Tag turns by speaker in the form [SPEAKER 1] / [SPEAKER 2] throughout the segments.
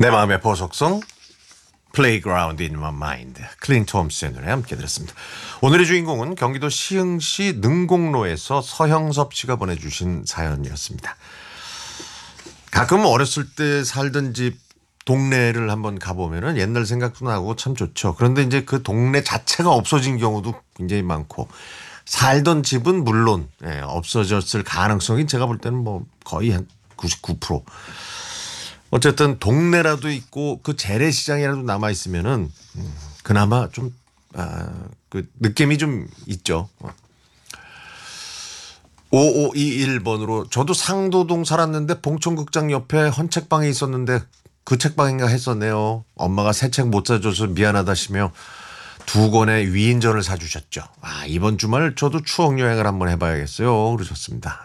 [SPEAKER 1] 내 마음의 보석성 Playground in My Mind 클린 톰스의 노래 함께 들었습니다. 오늘의 주인공은 경기도 시흥시 능곡로에서 서형섭 씨가 보내주신 사연이었습니다. 가끔 어렸을 때 살던 집 동네를 한번 가보면은 옛날 생각도 나고 참 좋죠. 그런데 이제 그 동네 자체가 없어진 경우도 굉장히 많고 살던 집은 물론 없어졌을 가능성이 제가 볼 때는 뭐 거의 한 99%. 어쨌든 동네라도 있고 그 재래시장이라도 남아 있으면은 그나마 좀 그 느낌이 좀 있죠. 5521번으로 저도 상도동 살았는데 봉천극장 옆에 헌책방에 있었는데 그 책방인가 했었네요. 엄마가 새 책 못 사줘서 미안하다시며 2권의 위인전을 사주셨죠. 이번 주말 저도 추억 여행을 한번 해봐야겠어요. 그러셨습니다.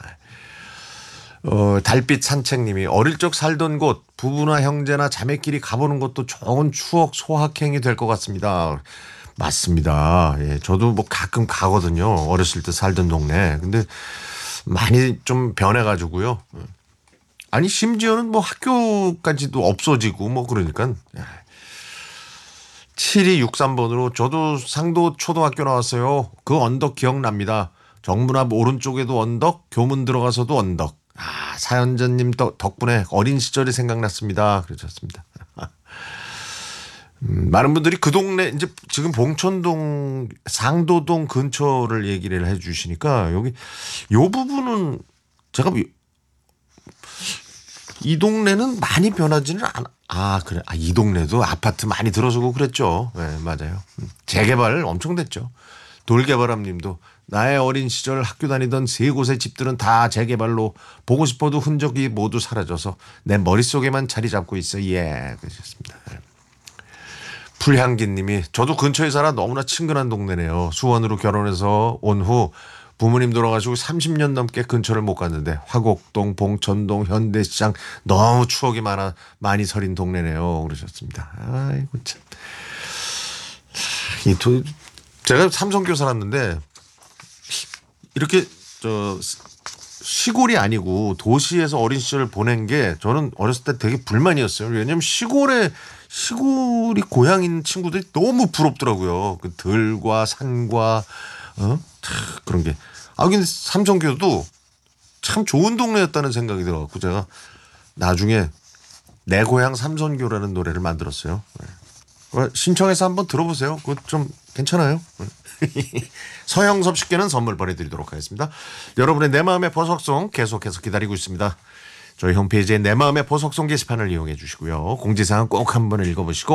[SPEAKER 1] 달빛 산책님이 어릴 적 살던 곳 부부나 형제나 자매끼리 가보는 것도 좋은 추억 소확행이 될 것 같습니다. 맞습니다. 예, 저도 뭐 가끔 가거든요. 어렸을 때 살던 동네. 근데 많이 좀 변해가지고요. 아니 심지어는 뭐 학교까지도 없어지고 뭐 그러니까. 7263번으로 저도 상도 초등학교 나왔어요. 그 언덕 기억납니다. 정문 앞 오른쪽에도 언덕, 교문 들어가서도 언덕. 사연자님 덕분에 어린 시절이 생각났습니다. 그러셨습니다. 많은 분들이 그 동네 이제 지금 봉천동 상도동 근처를 얘기를 해 주시니까 여기 요 부분은 제가 이 동네는 많이 변하지는 않아. 그래. 이 동네도 아파트 많이 들어서고 그랬죠. 네, 맞아요. 재개발 엄청 됐죠. 돌개바람 님도 나의 어린 시절 학교 다니던 3곳의 집들은 다 재개발로 보고 싶어도 흔적이 모두 사라져서 내 머릿속에만 자리 잡고 있어. 예. 그러셨습니다. 풀향기 님이 저도 근처에 살아 너무나 친근한 동네네요. 수원으로 결혼해서 온 후 부모님 돌아가시고 30년 넘게 근처를 못 갔는데 화곡동, 봉천동, 현대시장 너무 추억이 많이 서린 동네네요. 그러셨습니다. 아이고 참. 제가 삼성교 살았는데 이렇게 시골이 아니고 도시에서 어린 시절을 보낸 게 저는 어렸을 때 되게 불만이었어요. 왜냐하면 시골이 고향인 친구들이 너무 부럽더라고요. 그 들과 산과 그런 게. 근데 삼성교도 참 좋은 동네였다는 생각이 들어갖고 제가 나중에 내 고향 삼성교라는 노래를 만들었어요. 신청해서 한번 들어보세요. 그거 좀 괜찮아요. 서형섭 씨께는 선물 보내드리도록 하겠습니다. 여러분의 내 마음의 보석송 계속해서 기다리고 있습니다. 저희 홈페이지에 내 마음의 보석송 게시판을 이용해 주시고요. 공지사항 꼭 한번 읽어보시고